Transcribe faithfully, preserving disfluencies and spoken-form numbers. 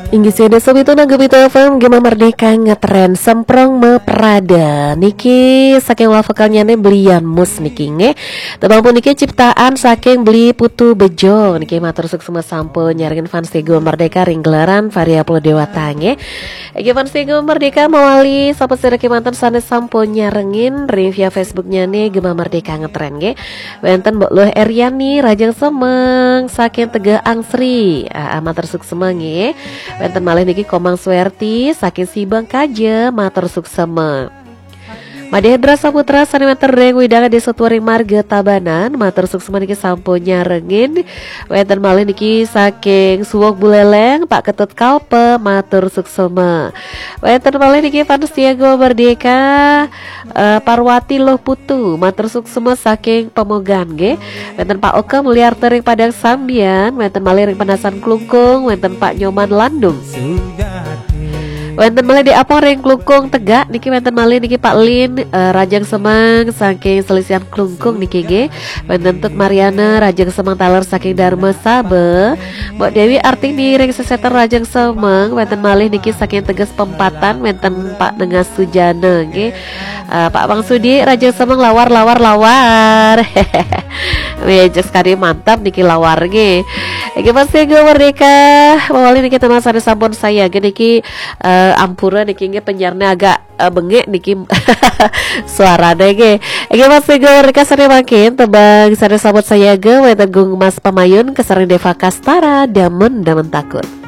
Inggih seda sobitu na gebito F M Gema Merdeka ngetren semprong meprada niki saking wafakalnya nih belian mus niki nge tebang pun niki ciptaan saking beli putu bejo niki matur sukses sampo nyaringin fans Gema Merdeka ringgelaran variabel dewa tange Ege fans Gema Merdeka mawali sahabat sedek mantan sanes sampo nyarengin review Facebooknya nih Gema Merdeka ngetren nge wenten mbok loh Eryani Rajang Semeng saking Tega Angsri ah, matur sukses nge wenten malih niki Komang Suwerti saking Sibang Kaje matur suksema Madedra Saputra sanimeter reng widanga desa Tuaring Marga Tabanan matur suksema niki sampo nyarengin wenten malih niki saking Suwok Buleleng Pak Ketut Kalpe matur suksema wenten malih niki fans Gema Merdeka uh, Parwati Loh Putu matur suksema saking Pemogan nggih wenten Pak Oka Mulyar Tering Padang Sambian wenten malih ring Penasan Klungkung wenten Pak Nyoman Landung wenten malih di Apong ring Klungkung Tegak niki wenten malih niki Pak Lin uh, Rajang Semang saking Selisian Klungkung niki ge wenten Tut Mariana Rajang Semang Taler saking Dharma Sabe Mbak Dewi Artini ring Seseter Rajang Semang wenten malih niki saking Tegas Pempatan wenten Pak Nengas Sujana nggih uh, Pak Bang Sudi Rajang Semang lawar lawar lawar Wejek sekali mantap niki lawar nggih iki pasti Gema Merdeka mawali niki teman sada sampun saya gini niki uh, ampura niki nge penyiarnya agak uh, bengek niki suara nge iki pasti Gema Merdeka sering makin tebang sada sampun saya ge wetan gung Mas Pamayun kesering Deva Kastara damen damen takut